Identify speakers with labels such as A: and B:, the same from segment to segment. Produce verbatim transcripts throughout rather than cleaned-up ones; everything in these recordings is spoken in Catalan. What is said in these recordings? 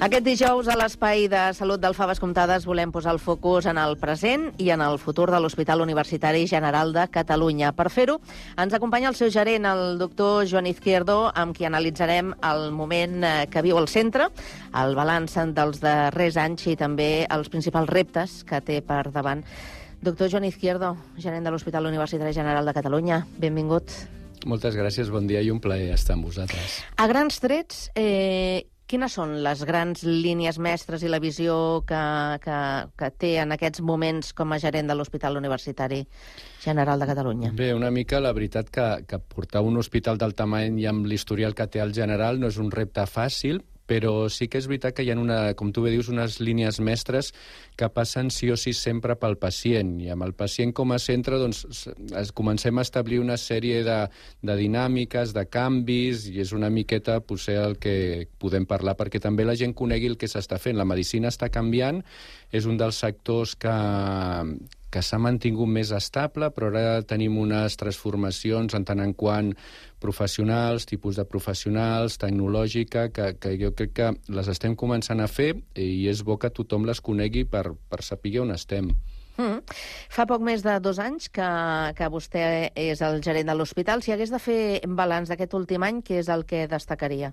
A: Aquest dijous, a l'Espai de Salut del Faves Comptades, volem posar el focus en el present i en el futur de l'Hospital Universitari General de Catalunya. Per fer-ho, ens acompanya el seu gerent, el doctor Joan Izquierdo, amb qui analitzarem el moment que viu el centre, el balanç dels darrers anys i també els principals reptes que té per davant. Doctor Joan Izquierdo, gerent de l'Hospital Universitari General de Catalunya, benvingut.
B: Moltes gràcies, bon dia i un plaer estar amb vosaltres.
A: A grans trets, eh, quines són les grans línies mestres i la visió que, que, que té en aquests moments com a gerent de l'Hospital Universitari General de Catalunya?
B: Bé, una mica la veritat que, que portar un hospital del tamany i amb l'historial que té el General no és un repte fàcil, però sí que és veritat que hi ha, una, com tu bé dius, unes línies mestres que passen sí o sí sempre pel pacient. I amb el pacient com a centre doncs, es comencem a establir una sèrie de, de dinàmiques, de canvis, i és una miqueta potser el que podem parlar, perquè també la gent conegui el que s'està fent. La medicina està canviant, és un dels sectors que... que s'ha mantingut més estable, però ara tenim unes transformacions en tant en quant professionals, tipus de professionals, tecnològica, que, que jo crec que les estem començant a fer i és bo que tothom les conegui per, per saber on estem.
A: Mm. Fa poc més de dos anys que, que vostè és el gerent de l'hospital. Si hagués de fer balanç d'aquest últim any, què és el que destacaria?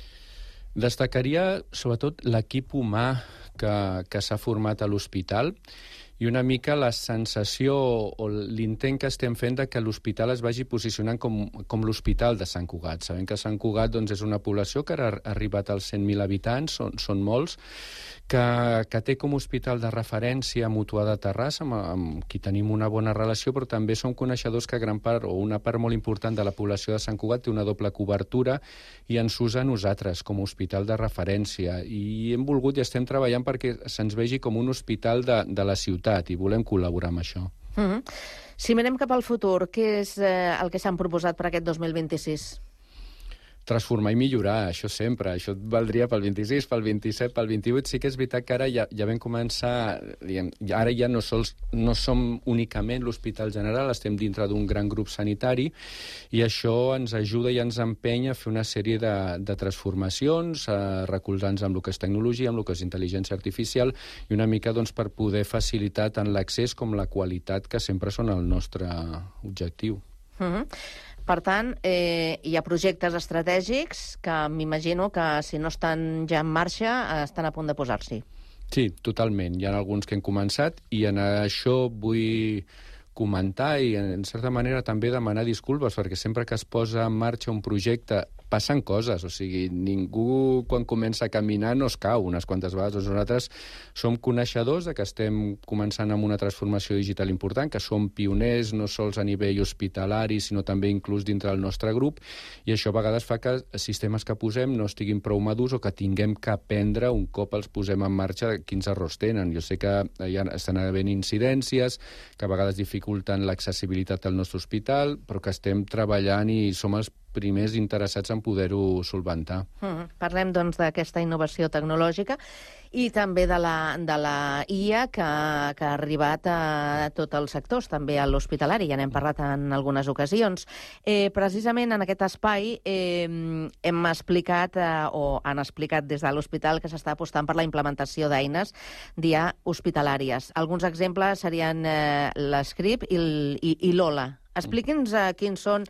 B: Destacaria, sobretot, l'equip humà que, que s'ha format a l'hospital i una mica la sensació o l'intent que estem fent de que l'hospital es vagi posicionant com, com l'hospital de Sant Cugat. Sabem que Sant Cugat doncs, és una població que ara ha arribat als cent mil habitants, són, són molts, que, que té com a hospital de referència Mutuà de Terrassa, amb, amb qui tenim una bona relació, però també som coneixedors que gran part o una part molt important de la població de Sant Cugat té una doble cobertura i ens usa a nosaltres com a hospital de referència. I hem volgut i estem treballant perquè se'ns vegi com un hospital de, de la ciutat i volem col·laborar amb això.
A: Mm-hmm. Si mirem cap al futur, què és eh, el que s'han proposat per aquest dos mil vint-i-sis?
B: Transformar i millorar, això sempre. Això valdria pel vint-i-sis, pel vint-i-set, pel vint-i-vuit. Sí que és veritat que ara ja, ja vam començar... Diguem, ara ja no, sols, no som únicament l'Hospital General, estem dintre d'un gran grup sanitari i això ens ajuda i ens empenya a fer una sèrie de, de transformacions, a recolzar-nos amb el que és tecnologia, amb el que és intel·ligència artificial i una mica doncs, per poder facilitar tant l'accés com la qualitat, que sempre són el nostre objectiu.
A: Mm-hmm. Per tant, eh, hi ha projectes estratègics que m'imagino que si no estan ja en marxa estan a punt de posar-s'hi.
B: Sí, totalment. Hi ha alguns que hem començat i en això vull comentar i, en certa manera, també demanar disculpes, perquè sempre que es posa en marxa un projecte passen coses, o sigui, ningú quan comença a caminar no es cau unes quantes vegades. Nosaltres som coneixedors de que estem començant amb una transformació digital important, que som pioners no sols a nivell hospitalari, sinó també inclús dintre del nostre grup, i això a vegades fa que els sistemes que posem no estiguin prou madurs o que tinguem que aprendre un cop els posem en marxa quins errors tenen. Jo sé que ja estan havent incidències, que a vegades dificulten l'accessibilitat al nostre hospital, però que estem treballant i som els primers interessats en poder-ho solventar.
A: Mm, parlem, doncs, d'aquesta innovació tecnològica i també de la, de la I A que, que ha arribat a tots els sectors, també a l'hospitalari, ja n'hem parlat en algunes ocasions. Eh, precisament en aquest espai eh, hem explicat, eh, o han explicat des de l'hospital, que s'està apostant per la implementació d'eines d'I A hospitalàries. Alguns exemples serien eh, l'Script i, i, i l'Ola. Expliqui'ns eh, quins són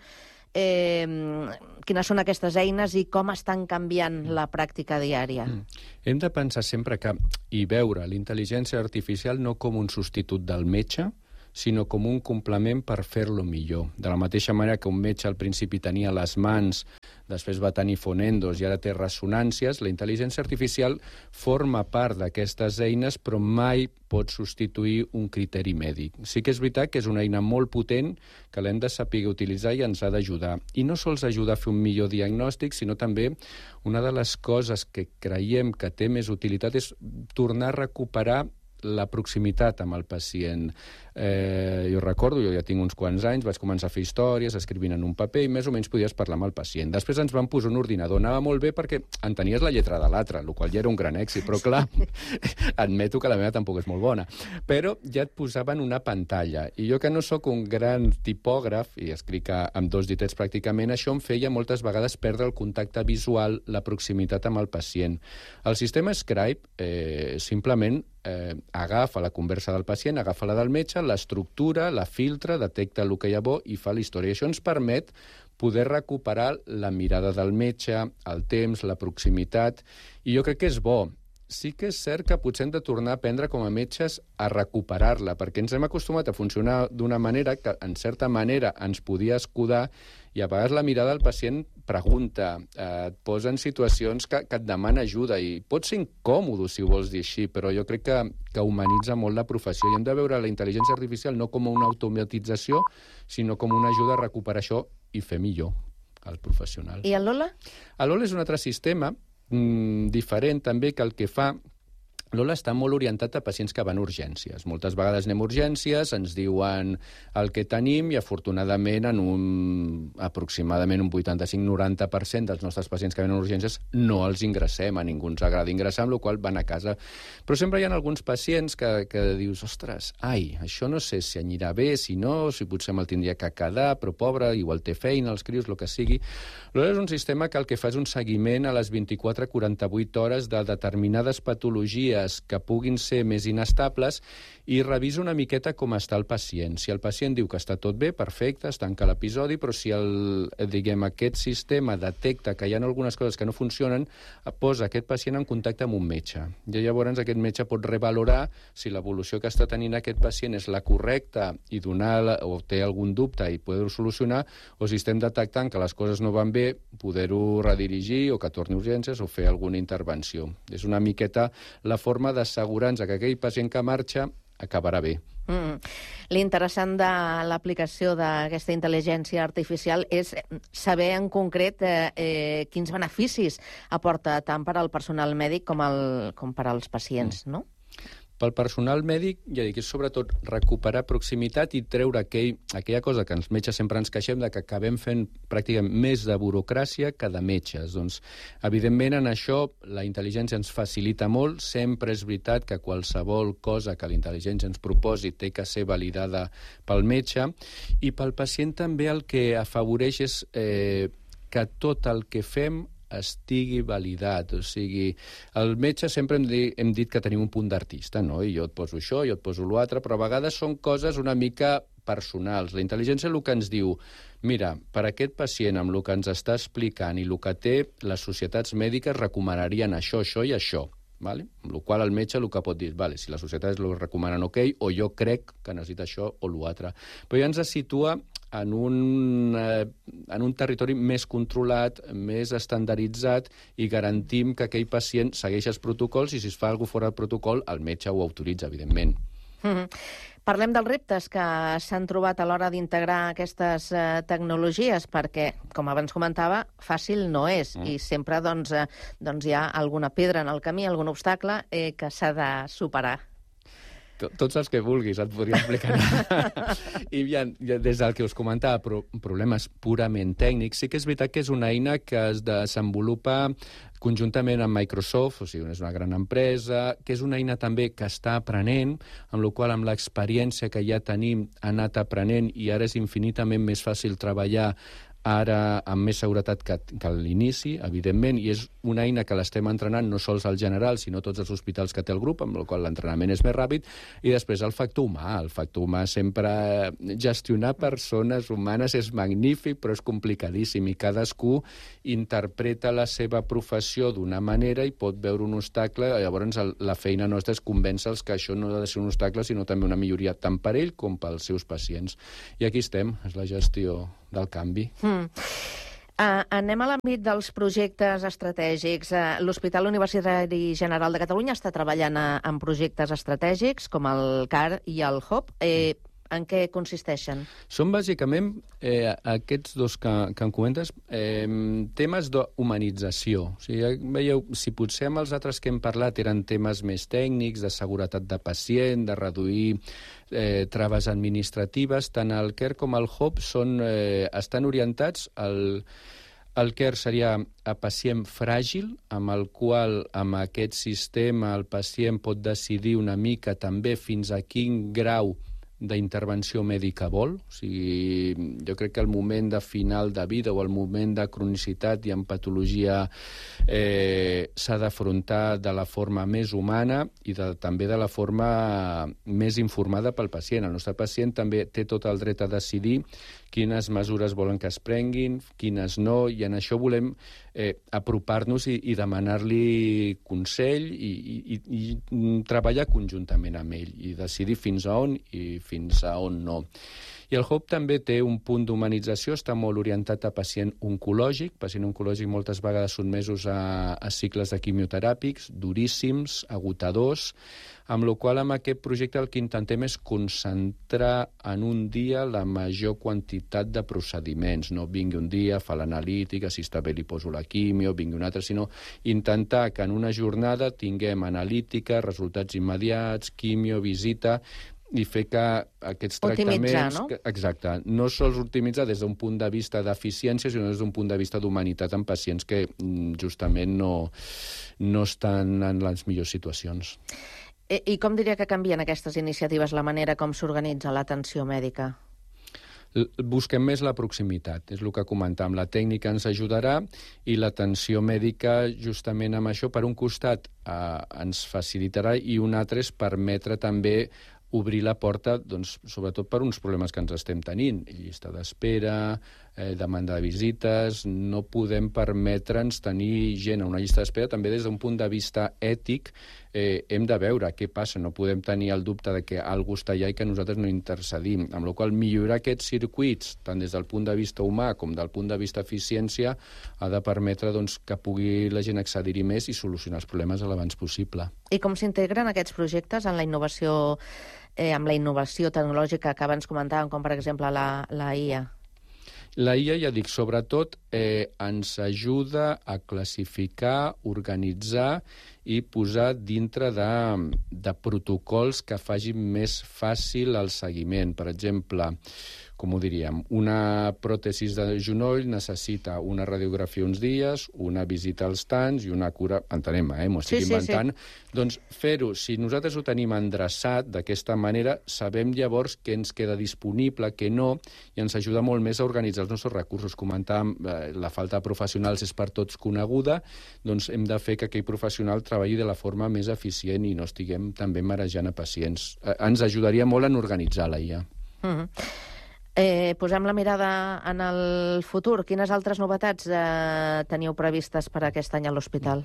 A: Eh, quines són aquestes eines i com estan canviant la pràctica diària.
B: Mm. Hem de pensar sempre que i veure l'intel·ligència artificial no com un substitut del metge, sinó com un complement per fer-lo millor. De la mateixa manera que un metge al principi tenia les mans, després va tenir fonendos i ara té ressonàncies, la intel·ligència artificial forma part d'aquestes eines, però mai pot substituir un criteri mèdic. Sí que és veritat que és una eina molt potent que l'hem de saber utilitzar i ens ha d'ajudar. I no sols ajudar a fer un millor diagnòstic, sinó també una de les coses que creiem que té més utilitat és tornar a recuperar la proximitat amb el pacient. Eh, jo recordo, jo ja tinc uns quants anys, vaig començar a fer històries, escrivint en un paper, i més o menys podies parlar amb el pacient. Després ens van posar un ordinador, anava molt bé perquè entenies la lletra de l'altre, el qual ja era un gran èxit, però clar, admeto que la meva tampoc és molt bona. Però ja et posaven una pantalla, i jo que no sóc un gran tipògraf, i escric amb dos ditets pràcticament, això em feia moltes vegades perdre el contacte visual, la proximitat amb el pacient. El sistema Scribe eh, simplement eh, agafa la conversa del pacient, agafa la del metge, l'estructura, la filtra, detecta el que hi ha bo i fa la història. Això ens permet poder recuperar la mirada del metge, el temps, la proximitat, i jo crec que és bo. Sí que és cert que potser hem de tornar a aprendre com a metges a recuperar-la, perquè ens hem acostumat a funcionar d'una manera que, en certa manera, ens podia escudar, i a vegades la mirada del pacient pregunta, eh, et posa en situacions que, que et demana ajuda, i pot ser incòmode, si ho vols dir així, però jo crec que, que humanitza molt la professió, i hem de veure la intel·ligència artificial no com una automatització, sinó com una ajuda a recuperar això i fer millor el professional.
A: I el Lola?
B: El Lola és un altre sistema diferent també, que el que fa... Lola està molt orientat a pacients que van a urgències. Moltes vegades anem a urgències, ens diuen el que tenim, i afortunadament en un aproximadament un vuitanta-cinc a noranta per cent dels nostres pacients que venen a urgències no els ingressem, a ningú ens agrada ingressar, amb la qual van a casa. Però sempre hi ha alguns pacients que, que dius, ostres, ai, això no sé si anirà bé, si no, si potser me'l tindria que quedar, però pobre, igual té feina, els crios, el que sigui. Lola és un sistema que el que fa és un seguiment a les vint-i-quatre a quaranta-vuit hores de determinades patologies que puguin ser més inestables, i revisa una miqueta com està el pacient. Si el pacient diu que està tot bé, perfecte, es tanca l'episodi, però si el, diguem, aquest sistema detecta que hi ha algunes coses que no funcionen, posa aquest pacient en contacte amb un metge. I llavors aquest metge pot revalorar si l'evolució que està tenint aquest pacient és la correcta i donar, o té algun dubte i poder-ho solucionar, o si estem detectant que les coses no van bé, poder-ho redirigir o que torni a urgències o fer alguna intervenció. És una miqueta la forma d'assegurar-nos que aquell pacient que marxa acabarà bé.
A: Mm. L'interessant de l'aplicació d'aquesta intel·ligència artificial és saber en concret eh, eh, quins beneficis aporta tant per al personal mèdic com, el, com per als pacients, no?
B: Pel personal mèdic, ja dic, és sobretot recuperar proximitat i treure aquell, aquella cosa que els metges sempre ens queixem, de que acabem fent pràcticament més de burocràcia que de metges. Doncs, evidentment, en això la intel·ligència ens facilita molt. Sempre és veritat que qualsevol cosa que la intel·ligència ens proposi té que ser validada pel metge, i pel pacient també el que afavoreix és eh, que tot el que fem estigui validat. O sigui, el metge sempre hem, di, hem dit que tenim un punt d'artista, no? I jo et poso això, jo et poso l'altre, però a vegades són coses una mica personals. La intel·ligència el que ens diu, mira, per aquest pacient, amb el que ens està explicant i el que té, les societats mèdiques recomanarien això, això i això. Vale? Amb la qual el metge el que pot dir, vale, si les societats ho recomanen ok, o jo crec que necessita això o l'altre. Però ja ens situa en un, eh, en un territori més controlat, més estandarditzat, i garantim que aquell pacient segueix els protocols, i si es fa alguna cosa fora del protocol, el metge ho autoritza, evidentment.
A: Mm-hmm. Parlem dels reptes que s'han trobat a l'hora d'integrar aquestes eh, tecnologies, perquè, com abans comentava, fàcil no és, mm. i sempre doncs, eh, doncs hi ha alguna pedra en el camí, algun obstacle eh, que s'ha de superar.
B: Tots els que vulguis, et podria explicar. I ja, ja, des del que us comentava, pro, problemes purament tècnics, sí que és veritat que és una eina que es desenvolupa conjuntament amb Microsoft, o sigui, és una gran empresa, que és una eina també que està aprenent, amb la qual, amb l'experiència que ja tenim, ha anat aprenent, i ara és infinitament més fàcil treballar ara amb més seguretat que, que a l'inici, evidentment, i és una eina que l'estem entrenant no sols al general, sinó tots els hospitals que té el grup, amb el qual l'entrenament és més ràpid, i després el factor humà. El factor humà sempre... Gestionar persones humanes és magnífic, però és complicadíssim, i cadascú interpreta la seva professió d'una manera i pot veure un obstacle. Llavors, el, la feina nostra és convèncer-los que això no ha de ser un obstacle, sinó també una milloria tant per ell com pels seus pacients. I aquí estem, és la gestió del canvi.
A: Mm. Uh, anem a l'àmbit dels projectes estratègics. Uh, L'Hospital Universitari General de Catalunya està treballant a, en projectes estratègics com el C A R i el H O P. Eh, En què consisteixen?
B: Són bàsicament eh, aquests dos que, que em comentes, eh, temes d'humanització. O sigui, veieu, si potser amb els altres que hem parlat eren temes més tècnics, de seguretat de pacient, de reduir eh, traves administratives, tant el CARE com el HOP són, eh, estan orientats al... El CARE seria a pacient fràgil, amb el qual, amb aquest sistema, el pacient pot decidir una mica també fins a quin grau d'intervenció mèdica vol. O sigui, jo crec que el moment de final de vida o el moment de cronicitat i en patologia eh, s'ha d'afrontar de la forma més humana i de, també de la forma més informada pel pacient. El nostre pacient també té tot el dret a decidir quines mesures volen que es prenguin, quines no, i en això volem eh, apropar-nos i, i demanar-li consell i, i, i treballar conjuntament amb ell i decidir fins a on i fins a on no. I el HOP també té un punt d'humanització, està molt orientat a pacient oncològic. Pacient oncològic moltes vegades sotmesos a, a cicles de quimioteràpics, duríssims, agotadors, amb la qual amb aquest projecte el que intentem és concentrar en un dia la major quantitat de procediments. No vingui un dia, fa l'analítica, si està bé li poso la quimio, vingui un altre, sinó intentar que en una jornada tinguem analítica, resultats immediats, quimio, visita, i fer que aquests tractaments...
A: No?
B: Que, exacte. No sols optimitzar des d'un punt de vista d'eficiència, sinó des d'un punt de vista d'humanitat en pacients que justament no, no estan en les millors situacions.
A: I, I com diria que canvien aquestes iniciatives la manera com s'organitza l'atenció mèdica?
B: Busquem més la proximitat, és el que comentàvem. La tècnica ens ajudarà i l'atenció mèdica, justament amb això, per un costat eh, ens facilitarà i un altre és permetre també obrir la porta, doncs, sobretot per uns problemes que ens estem tenint. Llista d'espera, eh, demanda de visites... No podem permetre'ns tenir gent a una llista d'espera. També des d'un punt de vista ètic eh, hem de veure què passa. No podem tenir el dubte de que algú està allà i que nosaltres no intercedim. Amb la qual cosa millorar aquests circuits, tant des del punt de vista humà com del punt de vista eficiència, ha de permetre doncs, que pugui la gent accedir-hi més i solucionar els problemes l'abans possible.
A: I com s'integren aquests projectes en la innovació, eh, amb la innovació tecnològica que abans comentàvem, com per exemple la, la I A?
B: La I A, ja dic, sobretot eh, ens ajuda a classificar, organitzar i posar dintre de, de protocols que facin més fàcil el seguiment. Per exemple, com ho diríem, una pròtesis de genoll necessita una radiografia uns dies, una visita als tants i una cura... Entenem, eh? M'ho estic
A: sí,
B: inventant.
A: Sí, sí.
B: Doncs fer-ho, si nosaltres ho tenim endreçat d'aquesta manera, sabem llavors què ens queda disponible, què no, i ens ajuda molt més a organitzar els nostres recursos. Comentàvem, eh, la falta de professionals és per tots coneguda, doncs hem de fer que aquell professional treballi de la forma més eficient i no estiguem també marejant a pacients. Eh, ens ajudaria molt en organitzar la I A.
A: Mm-hmm. Eh, posem la mirada en el futur. Quines altres novetats eh, teniu previstes per aquest any a l'hospital?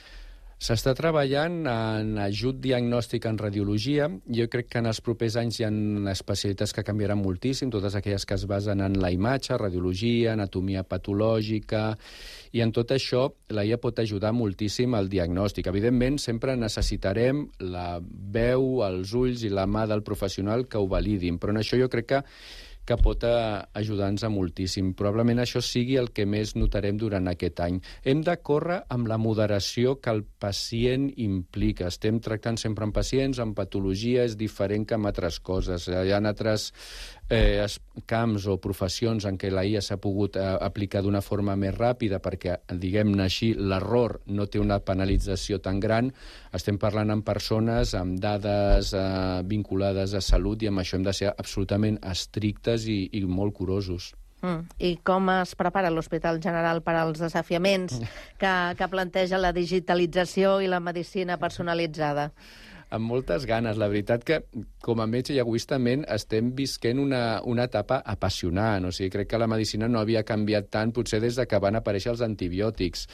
B: S'està treballant en ajut diagnòstic en radiologia. Jo crec que en els propers anys hi ha especialitats que canviaran moltíssim, totes aquelles que es basen en la imatge, radiologia, anatomia patològica, i en tot això la I A pot ajudar moltíssim al diagnòstic. Evidentment, sempre necessitarem la veu, els ulls i la mà del professional que ho validin, però en això jo crec que que pot ajudar-nos a moltíssim. Probablement això sigui el que més notarem durant aquest any. Hem de córrer amb la moderació que el pacient implica. Estem tractant sempre amb pacients, amb patologia, és diferent que amb altres coses. Hi ha altres eh, camps o professions en què la I A s'ha pogut eh, aplicar d'una forma més ràpida perquè, diguem-ne així, l'error no té una penalització tan gran. Estem parlant amb persones amb dades eh, vinculades a salut i amb això hem de ser absolutament estrictes I, i molt curosos.
A: Mm. I com es prepara l'Hospital General per als desafiaments que, que planteja la digitalització i la medicina personalitzada?
B: Amb moltes ganes. La veritat que, com a metge i egoistament, estem visquent una, una etapa apassionant. O sigui, crec que la medicina no havia canviat tant, potser des de que van aparèixer els antibiòtics.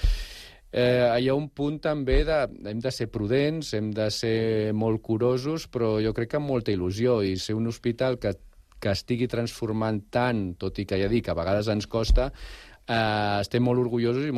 B: Eh, hi ha un punt també de... Hem de ser prudents, hem de ser molt curosos, però jo crec que amb molta il·lusió. I ser un hospital que que estigui transformant tant, tot i que ja dic, a vegades ens costa, eh, estem molt orgullosos i molt